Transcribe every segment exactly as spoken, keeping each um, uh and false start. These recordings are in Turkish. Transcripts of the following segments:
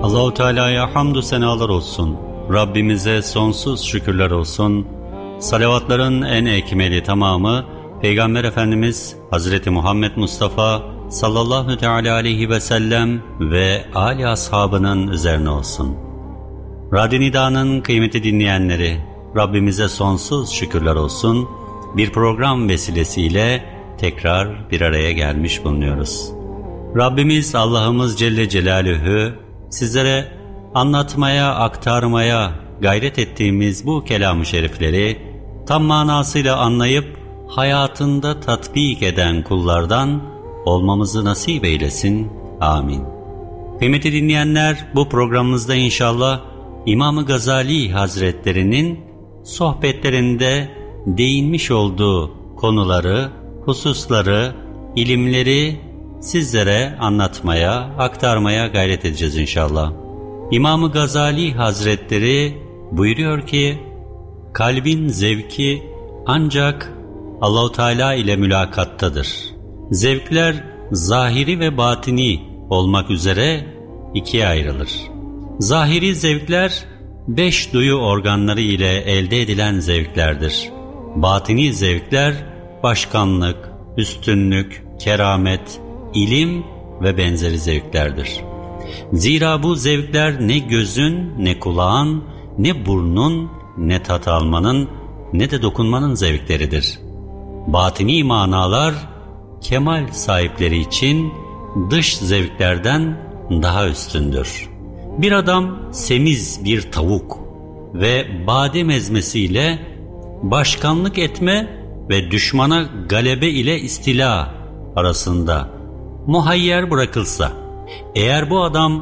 Allahu Teala'ya hamdü senalar olsun. Rabbimize sonsuz şükürler olsun. Salavatların en ekmeli tamamı Peygamber Efendimiz Hazreti Muhammed Mustafa sallallahu teala aleyhi ve sellem ve âli ashabının üzerine olsun. Radyo Nida'nın kıymeti dinleyenleri, Rabbimize sonsuz şükürler olsun. Bir program vesilesiyle tekrar bir araya gelmiş bulunuyoruz. Rabbimiz Allah'ımız Celle Celaluhu sizlere anlatmaya, aktarmaya gayret ettiğimiz bu kelam-ı şerifleri tam manasıyla anlayıp hayatında tatbik eden kullardan olmamızı nasip eylesin. Amin. Kıymetli dinleyenler, bu programımızda inşallah İmam-ı Gazali Hazretleri'nin sohbetlerinde değinmiş olduğu konuları, hususları, ilimleri sizlere anlatmaya, aktarmaya gayret edeceğiz inşallah. İmam-ı Gazali Hazretleri buyuruyor ki, kalbin zevki ancak Allah-u Teala ile mülakattadır. Zevkler zahiri ve batini olmak üzere ikiye ayrılır. Zahiri zevkler beş duyu organları ile elde edilen zevklerdir. Batini zevkler başkanlık, üstünlük, keramet, ilim ve benzeri zevklerdir. Zira bu zevkler ne gözün, ne kulağın, ne burnun, ne tat almanın, ne de dokunmanın zevkleridir. Batini manalar kemal sahipleri için dış zevklerden daha üstündür. Bir adam semiz bir tavuk ve badem ezmesiyle başkanlık etme ve düşmana galebe ile istila arasında muhayyer bırakılsa, eğer bu adam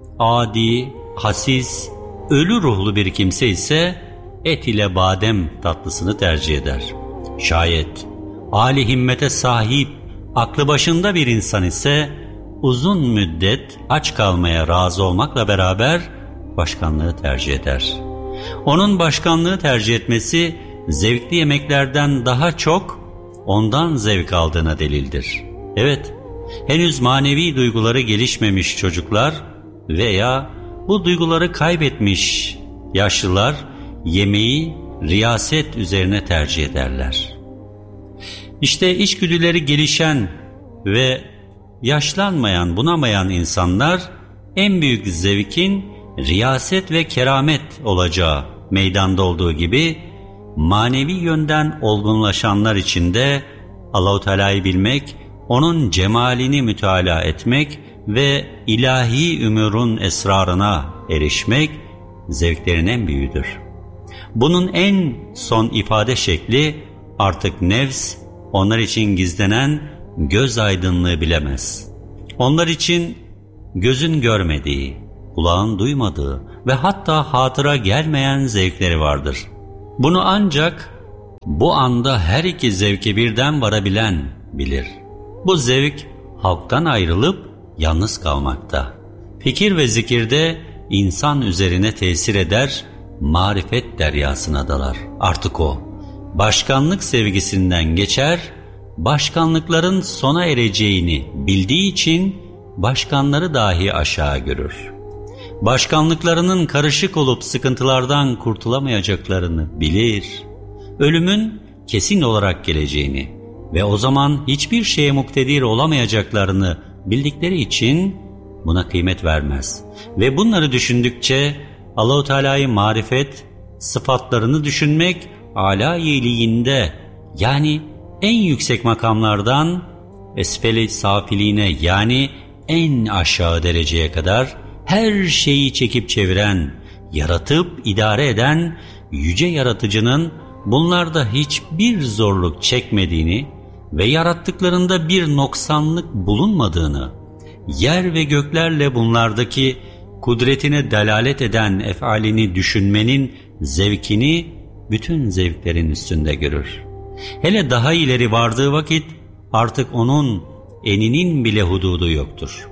adi, hasis, ölü ruhlu bir kimse ise et ile badem tatlısını tercih eder. Şayet âli himmete sahip, aklı başında bir insan ise uzun müddet aç kalmaya razı olmakla beraber başkanlığı tercih eder. Onun başkanlığı tercih etmesi zevkli yemeklerden daha çok ondan zevk aldığına delildir. Evet, henüz manevi duyguları gelişmemiş çocuklar veya bu duyguları kaybetmiş yaşlılar yemeği riyaset üzerine tercih ederler. İşte içgüdüleri gelişen ve yaşlanmayan, bunamayan insanlar en büyük zevkin riyaset ve keramet olacağı meydanda olduğu gibi manevi yönden olgunlaşanlar için de Allah-u Teala'yı bilmek, onun cemalini müteala etmek ve ilahi ümurun esrarına erişmek zevklerin en büyüğüdür. Bunun en son ifade şekli artık nefs, onlar için gizlenen göz aydınlığı bilemez. Onlar için gözün görmediği, kulağın duymadığı ve hatta hatıra gelmeyen zevkleri vardır. Bunu ancak bu anda her iki zevke birden varabilen bilir. Bu zevk halktan ayrılıp yalnız kalmakta. Fikir ve zikirde insan üzerine tesir eder, marifet deryasına dalar. Artık o, başkanlık sevgisinden geçer, başkanlıkların sona ereceğini bildiği için başkanları dahi aşağı görür. Başkanlıklarının karışık olup sıkıntılardan kurtulamayacaklarını bilir. Ölümün kesin olarak geleceğini ve o zaman hiçbir şeye muktedir olamayacaklarını bildikleri için buna kıymet vermez. Ve bunları düşündükçe Allah-u Teala'yı marifet, sıfatlarını düşünmek âlâ iyiliğinde, yani en yüksek makamlardan esfel-i safiliğine, yani en aşağı dereceye kadar her şeyi çekip çeviren, yaratıp idare eden yüce yaratıcının bunlarda hiçbir zorluk çekmediğini ve yarattıklarında bir noksanlık bulunmadığını, yer ve göklerle bunlardaki kudretine delalet eden efalini düşünmenin zevkini bütün zevklerin üstünde görür. Hele daha ileri vardığı vakit artık onun eninin bile hududu yoktur.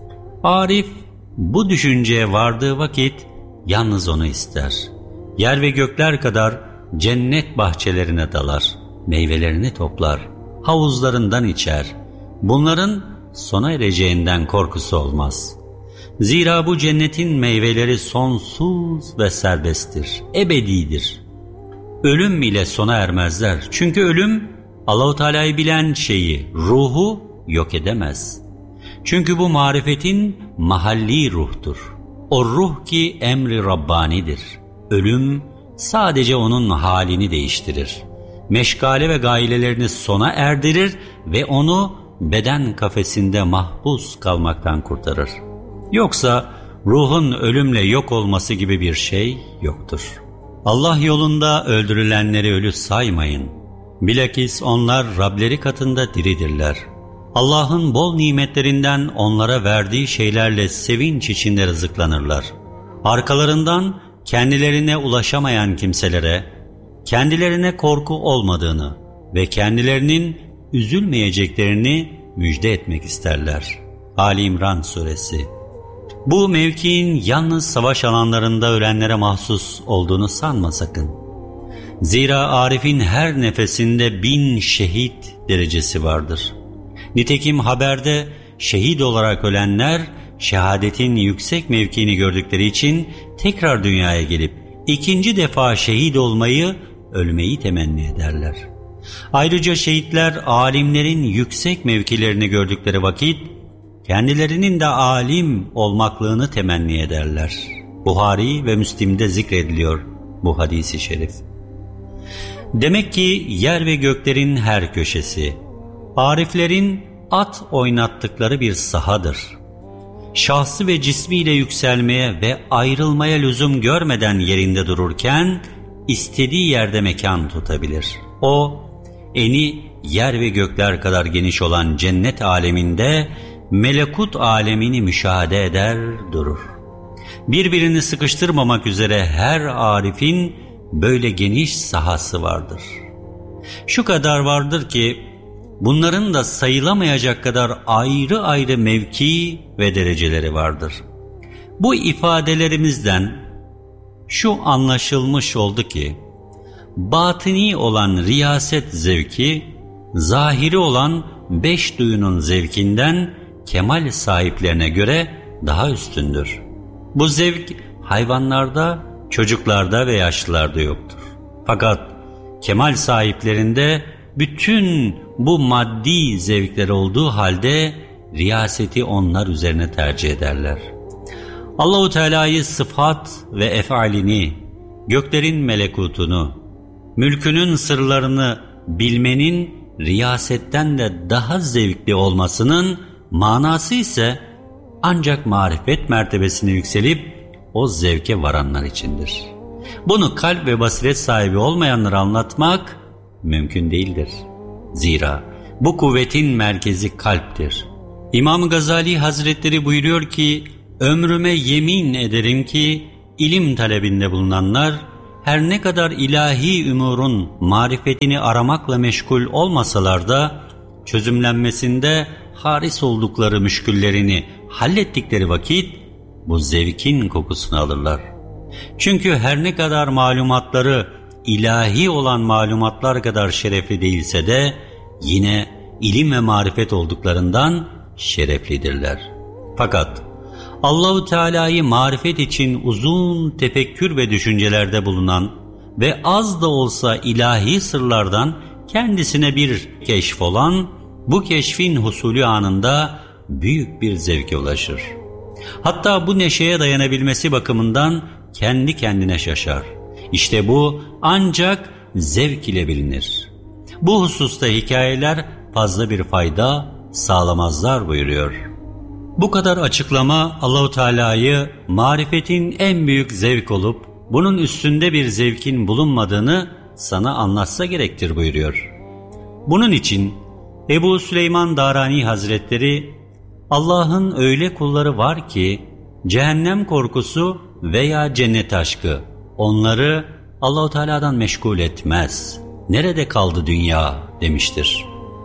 Arif bu düşünceye vardığı vakit yalnız onu ister. Yer ve gökler kadar cennet bahçelerine dalar, meyvelerini toplar, havuzlarından içer. Bunların sona ereceğinden korkusu olmaz. Zira bu cennetin meyveleri sonsuz ve serbesttir, ebedidir. Ölüm ile sona ermezler. Çünkü ölüm Allah-u Teala'yı bilen şeyi, ruhu yok edemez. Çünkü bu marifetin mahalli ruhtur. O ruh ki emri Rabbani'dir. Ölüm sadece onun halini değiştirir. Meşgale ve gailelerini sona erdirir ve onu beden kafesinde mahpus kalmaktan kurtarır. Yoksa ruhun ölümle yok olması gibi bir şey yoktur. Allah yolunda öldürülenleri ölü saymayın. Bilakis onlar Rableri katında diridirler. Allah'ın bol nimetlerinden onlara verdiği şeylerle sevinç içinde rızıklanırlar. Arkalarından kendilerine ulaşamayan kimselere, kendilerine korku olmadığını ve kendilerinin üzülmeyeceklerini müjde etmek isterler. Ali İmran Suresi. Bu mevkiin yalnız savaş alanlarında ölenlere mahsus olduğunu sanma sakın. Zira Arif'in her nefesinde bin şehit derecesi vardır. Nitekim haberde şehit olarak ölenler şehadetin yüksek mevkiini gördükleri için tekrar dünyaya gelip ikinci defa şehit olmayı, ölmeyi temenni ederler. Ayrıca şehitler alimlerin yüksek mevkilerini gördükleri vakit kendilerinin de alim olmaklığını temenni ederler. Buhari ve Müslim'de zikrediliyor bu hadis-i şerif. Demek ki yer ve göklerin her köşesi, ariflerin at oynattıkları bir sahadır. Şahsı ve cismiyle yükselmeye ve ayrılmaya lüzum görmeden yerinde dururken, istediği yerde mekan tutabilir. O, eni yer ve gökler kadar geniş olan cennet aleminde, melekut alemini müşahede eder durur. Birbirini sıkıştırmamak üzere her arifin böyle geniş sahası vardır. Şu kadar vardır ki bunların da sayılamayacak kadar ayrı ayrı mevki ve dereceleri vardır. Bu ifadelerimizden şu anlaşılmış oldu ki batini olan riyaset zevki zahiri olan beş duyunun zevkinden kemal sahiplerine göre daha üstündür. Bu zevk hayvanlarda, çocuklarda ve yaşlılarda yoktur. Fakat kemal sahiplerinde bütün bu maddi zevkler olduğu halde riyaseti onlar üzerine tercih ederler. Allah-u Teala'yı sıfat ve efalini, göklerin melekutunu, mülkünün sırlarını bilmenin riyasetten de daha zevkli olmasının manası ise ancak marifet mertebesine yükselip o zevke varanlar içindir. Bunu kalp ve basiret sahibi olmayanlara anlatmak mümkün değildir. Zira bu kuvvetin merkezi kalptir. İmam Gazali Hazretleri buyuruyor ki, ömrüme yemin ederim ki ilim talebinde bulunanlar her ne kadar ilahi umurun marifetini aramakla meşgul olmasalar da çözümlenmesinde haris oldukları müşküllerini hallettikleri vakit bu zevkin kokusunu alırlar. Çünkü her ne kadar malumatları ilahi olan malumatlar kadar şerefli değilse de yine ilim ve marifet olduklarından şereflidirler. Fakat Allah-u Teala'yı marifet için uzun tefekkür ve düşüncelerde bulunan ve az da olsa ilahi sırlardan kendisine bir keşf olan, bu keşfin husulü anında büyük bir zevke ulaşır. Hatta bu neşeye dayanabilmesi bakımından kendi kendine şaşar. İşte bu ancak zevk ile bilinir. Bu hususta hikayeler fazla bir fayda sağlamazlar buyuruyor. Bu kadar açıklama Allah-u Teala'yı marifetin en büyük zevk olup bunun üstünde bir zevkin bulunmadığını sana anlatsa gerektir buyuruyor. Bunun için Ebu Süleyman Darani Hazretleri, Allah'ın öyle kulları var ki cehennem korkusu veya cennet aşkı onları Allah-u Teala'dan meşgul etmez. Nerede kaldı dünya demiştir.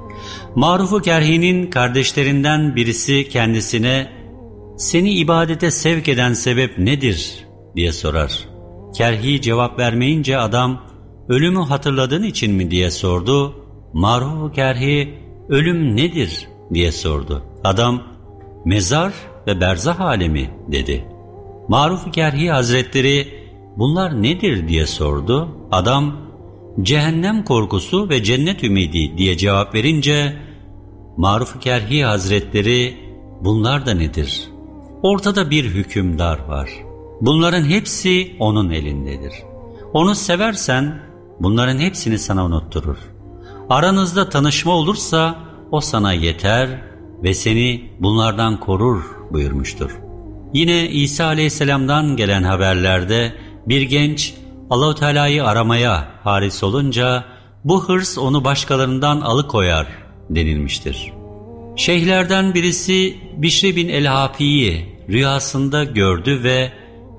Maruf-u Kerhi'nin kardeşlerinden birisi kendisine seni ibadete sevk eden sebep nedir diye sorar. Kerhi cevap vermeyince adam ölümü hatırladığın için mi diye sordu. Maruf-u Kerhi ölüm nedir diye sordu. Adam mezar ve berzah alemi dedi. Maruf-u Kerhi Hazretleri bunlar nedir diye sordu. Adam cehennem korkusu ve cennet ümidi diye cevap verince Maruf-u Kerhi Hazretleri bunlar da nedir? Ortada bir hükümdar var. Bunların hepsi onun elindedir. Onu seversen bunların hepsini sana unutturur. Aranızda tanışma olursa o sana yeter ve seni bunlardan korur buyurmuştur. Yine İsa Aleyhisselam'dan gelen haberlerde bir genç Allah-u Teala'yı aramaya haris olunca bu hırs onu başkalarından alıkoyar denilmiştir. Şeyhlerden birisi Bişri bin el-Hafi'yi rüyasında gördü ve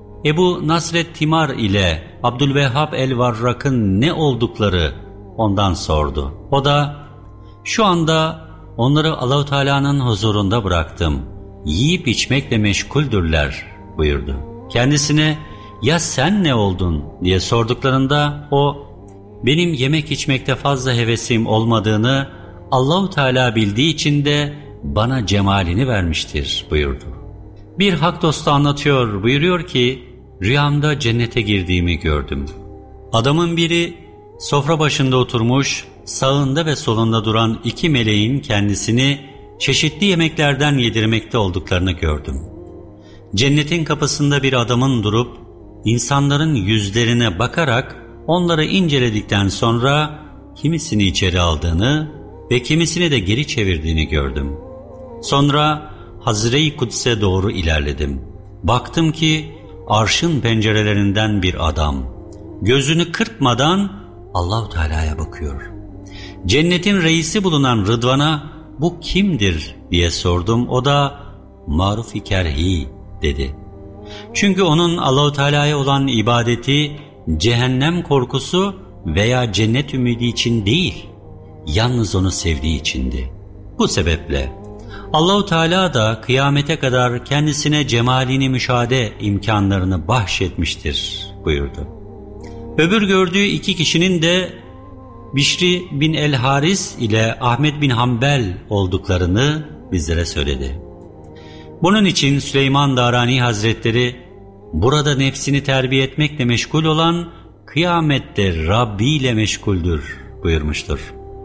Ebu Nasret Timar ile Abdülvehhab el-Varrak'ın ne oldukları ondan sordu. O da şu anda onları Allah-u Teala'nın huzurunda bıraktım. Yiyip içmekle meşguldürler buyurdu. Kendisine ya sen ne oldun diye sorduklarında o benim yemek içmekte fazla hevesim olmadığını Allah-u Teala bildiği için de bana cemalini vermiştir buyurdu. Bir hak dostu anlatıyor, buyuruyor ki rüyamda cennete girdiğimi gördüm. Adamın biri sofra başında oturmuş, sağında ve solunda duran iki meleğin kendisini çeşitli yemeklerden yedirmekte olduklarını gördüm. Cennetin kapısında bir adamın durup insanların yüzlerine bakarak onları inceledikten sonra kimisini içeri aldığını ve kimisini de geri çevirdiğini gördüm. Sonra Hazre-i Kudüs'e doğru ilerledim. Baktım ki arşın pencerelerinden bir adam gözünü kırpmadan Allah-u Teala'ya bakıyor. Cennetin reisi bulunan Rıdvan'a bu kimdir diye sordum. O da Maruf-i Kerhi dedi. Çünkü onun Allah-u Teala'ya olan ibadeti cehennem korkusu veya cennet ümidi için değil, yalnız onu sevdiği içindi. Bu sebeple Allah-u Teala da kıyamete kadar kendisine cemalini müşahede imkanlarını bahşetmiştir buyurdu. Öbür gördüğü iki kişinin de Bişri bin el-Haris ile Ahmet bin Hanbel olduklarını bizlere söyledi. Bunun için Süleyman Darani Hazretleri burada nefsini terbiye etmekle meşgul olan kıyamette Rabbi ile meşguldür buyurmuştur.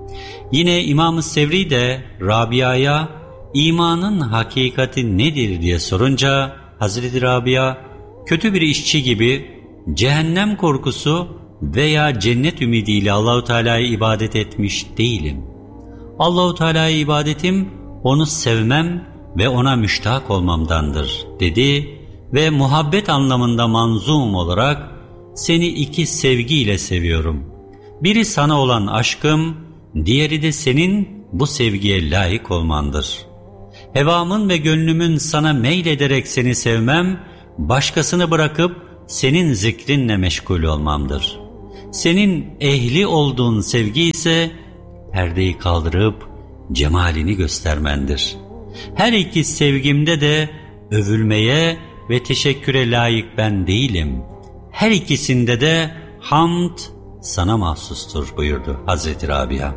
Yine İmam-ı Sevri de Rabia'ya imanın hakikati nedir diye sorunca Hazreti Rabia kötü bir işçi gibi cehennem korkusu veya cennet ümidiyle Allah-u Teala'ya ibadet etmiş değilim. Allah-u Teala'ya ibadetim onu sevmem ve ona müştak olmamdandır dedi ve muhabbet anlamında manzum olarak seni iki sevgiyle seviyorum. Biri sana olan aşkım, diğeri de senin bu sevgiye layık olmandır. Hevamın ve gönlümün sana meylederek seni sevmem, başkasını bırakıp senin zikrinle meşgul olmamdır. Senin ehli olduğun sevgi ise perdeyi kaldırıp cemalini göstermendir. Her iki sevgimde de övülmeye ve teşekküre layık ben değilim. Her ikisinde de hamd sana mahsustur buyurdu Hazreti Rabia.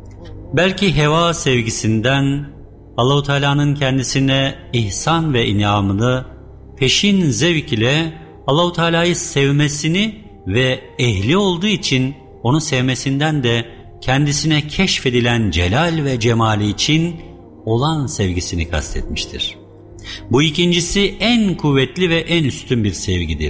Belki heva sevgisinden Allah-u Teala'nın kendisine ihsan ve inamını peşin zevk ile Allah-u Teala'yı sevmesini ve ehli olduğu için onu sevmesinden de kendisine keşfedilen celal ve cemali için olan sevgisini kastetmiştir. Bu ikincisi en kuvvetli ve en üstün bir sevgidir.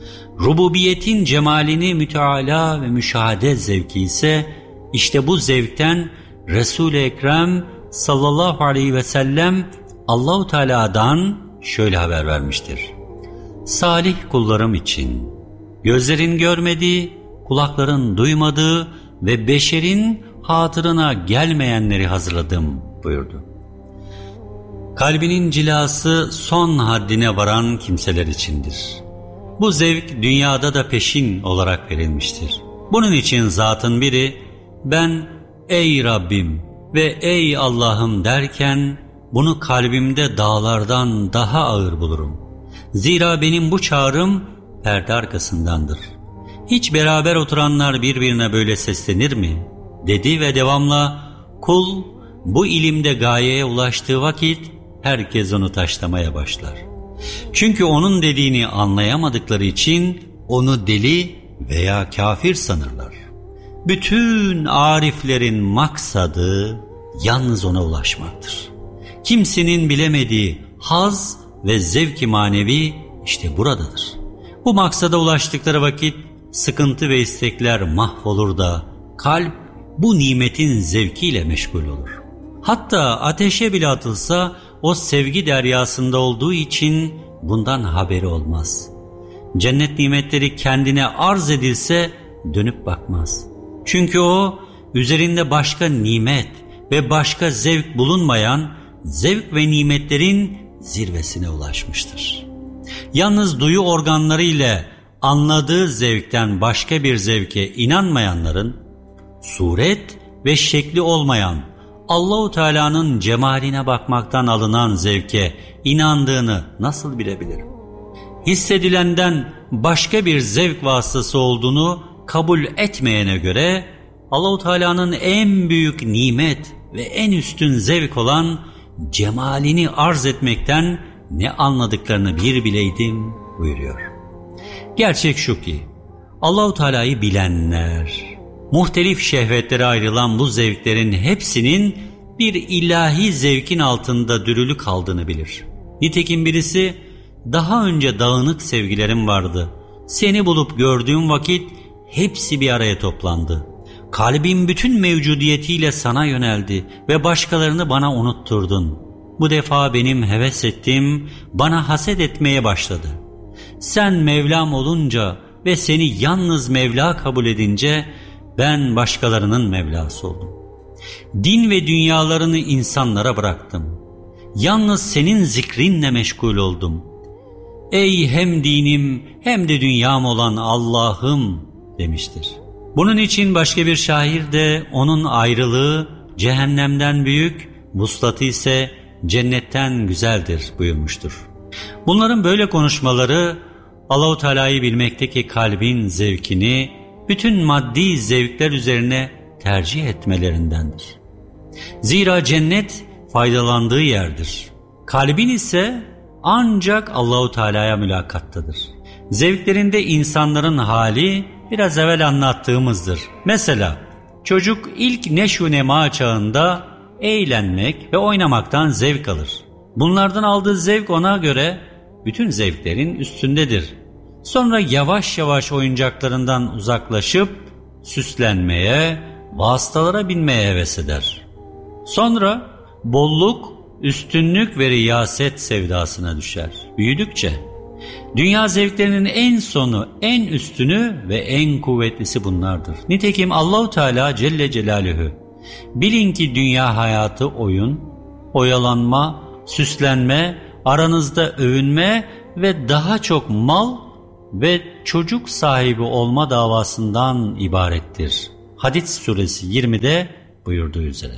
Rububiyetin cemalini müteala ve müşahede zevki ise işte bu zevkten Resul-i Ekrem sallallahu aleyhi ve sellem Allah-u Teala'dan şöyle haber vermiştir. Salih kullarım için gözlerin görmediği, kulakların duymadığı ve beşerin hatırına gelmeyenleri hazırladım buyurdu. Kalbinin cilası son haddine varan kimseler içindir. Bu zevk dünyada da peşin olarak verilmiştir. Bunun için zatın biri ben ey Rabbim ve ey Allah'ım derken bunu kalbimde dağlardan daha ağır bulurum. Zira benim bu çağrım perde arkasındandır. Hiç beraber oturanlar birbirine böyle seslenir mi? Dedi ve devamla kul bu ilimde gayeye ulaştığı vakit herkes onu taşlamaya başlar. Çünkü onun dediğini anlayamadıkları için onu deli veya kafir sanırlar. Bütün ariflerin maksadı yalnız ona ulaşmaktır. Kimsenin bilemediği haz ve zevk-i manevi işte buradadır. Bu maksada ulaştıkları vakit sıkıntı ve istekler mahvolur da kalp bu nimetin zevkiyle meşgul olur. Hatta ateşe bile atılsa o sevgi deryasında olduğu için bundan haberi olmaz. Cennet nimetleri kendine arz edilse dönüp bakmaz. Çünkü o üzerinde başka nimet ve başka zevk bulunmayan zevk ve nimetlerin zirvesine ulaşmıştır. Yalnız duyu organları ile anladığı zevkten başka bir zevke inanmayanların suret ve şekli olmayan Allah-u Teala'nın cemaline bakmaktan alınan zevke inandığını nasıl bilebilirim? Hissedilenden başka bir zevk vasıtası olduğunu kabul etmeyene göre Allah-u Teala'nın en büyük nimet ve en üstün zevk olan cemalini arz etmekten ne anladıklarını bir bileydim buyuruyor. Gerçek şu ki Allah-u Teala'yı bilenler, muhtelif şehvetlere ayrılan bu zevklerin hepsinin bir ilahi zevkin altında dürülü kaldığını bilir. Nitekim birisi daha önce dağınık sevgilerim vardı. Seni bulup gördüğüm vakit hepsi bir araya toplandı. Kalbim bütün mevcudiyetiyle sana yöneldi ve başkalarını bana unutturdun. Bu defa benim heves ettiğim bana haset etmeye başladı. Sen Mevlam olunca ve seni yalnız Mevla kabul edince ben başkalarının Mevlası oldum. Din ve dünyalarını insanlara bıraktım. Yalnız senin zikrinle meşgul oldum. Ey hem dinim hem de dünyam olan Allah'ım demiştir. Bunun için başka bir şair de onun ayrılığı cehennemden büyük, vuslatı ise cennetten güzeldir buyurmuştur. Bunların böyle konuşmaları Allah-u Teala'yı bilmekteki kalbin zevkini bütün maddi zevkler üzerine tercih etmelerindendir. Zira cennet faydalandığı yerdir. Kalbin ise ancak Allah-u Teala'ya mülakattadır. Zevklerinde insanların hali biraz evvel anlattığımızdır. Mesela çocuk ilk neşu nema çağında eğlenmek ve oynamaktan zevk alır. Bunlardan aldığı zevk ona göre bütün zevklerin üstündedir. Sonra yavaş yavaş oyuncaklarından uzaklaşıp süslenmeye, vasıtalara binmeye heves eder. Sonra bolluk, üstünlük ve riyaset sevdasına düşer. Büyüdükçe dünya zevklerinin en sonu, en üstünü ve en kuvvetlisi bunlardır. Nitekim Allah-u Teala Celle Celaluhu bilin ki dünya hayatı oyun, oyalanma, süslenme, aranızda övünme ve daha çok mal ve çocuk sahibi olma davasından ibarettir. Hadid suresi yirmide buyurduğu üzere.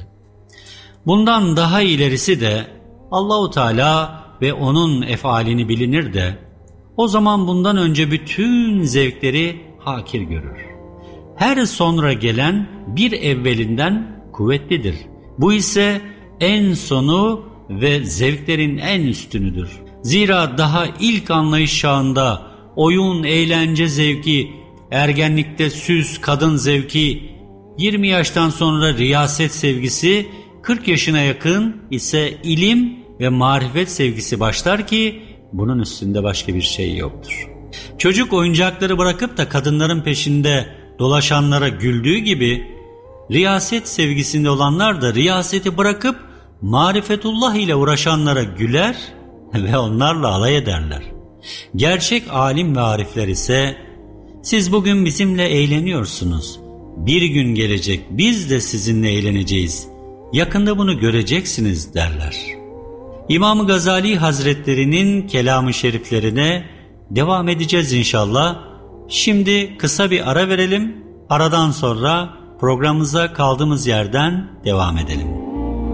Bundan daha ilerisi de Allah-u Teala ve onun efalini bilinir de o zaman bundan önce bütün zevkleri hakir görür. Her sonra gelen bir evvelinden kuvvetlidir. Bu ise en sonu ve zevklerin en üstünüdür. Zira daha ilk anlayış çağında oyun, eğlence zevki, ergenlikte süs, kadın zevki, yirmi yaştan sonra riyaset sevgisi, kırk yaşına yakın ise ilim ve marifet sevgisi başlar ki bunun üstünde başka bir şey yoktur. Çocuk oyuncakları bırakıp da kadınların peşinde dolaşanlara güldüğü gibi riyaset sevgisinde olanlar da riyaseti bırakıp marifetullah ile uğraşanlara güler ve onlarla alay ederler. Gerçek alim ve arifler ise siz bugün bizimle eğleniyorsunuz. Bir gün gelecek biz de sizinle eğleneceğiz. Yakında bunu göreceksiniz derler. İmam-ı Gazali Hazretleri'nin kelam-ı şeriflerine devam edeceğiz inşallah. Şimdi kısa bir ara verelim. Aradan sonra programımıza kaldığımız yerden devam edelim.